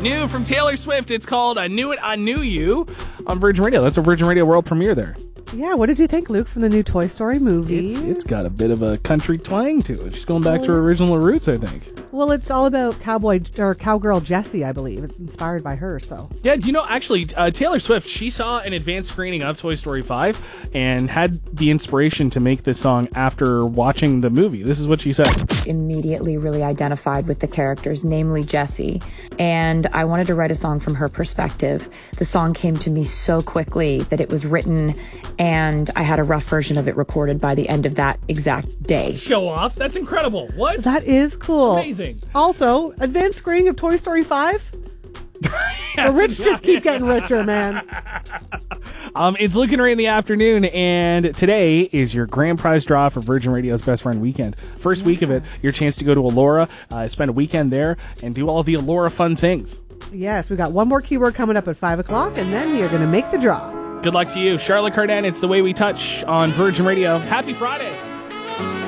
New from Taylor Swift. It's called I Knew It, I Knew You on Virgin Radio. That's a Virgin Radio world premiere there. Yeah, what did you think, Luke, from the new Toy Story movie? It's got a bit of a country twang to it. She's going back to her original roots, I think. Well, it's all about cowgirl Jessie, I believe. It's inspired by her, so. Yeah, do you know, actually, Taylor Swift, she saw an advanced screening of Toy Story 5 and had the inspiration to make this song after watching the movie. This is what she said. Immediately really identified with the characters, namely Jessie, and I wanted to write a song from her perspective. The song came to me so quickly that it was written, and I had a rough version of it recorded by the end of that exact day. Show off? That's incredible. What? That is cool. Amazing. Also, advanced screening of Toy Story 5? The rich just keep getting richer, man. It's Luke and Ray in the afternoon, and today is your grand prize draw for Virgin Radio's Best Friend Weekend. First week of it, your chance to go to Elora, spend a weekend there, and do all the Elora fun things. Yes, we got one more keyword coming up at 5 o'clock, and then you're going to make the draw. Good luck to you. Charlotte Cardin, it's The Way We Touch on Virgin Radio. Happy Friday.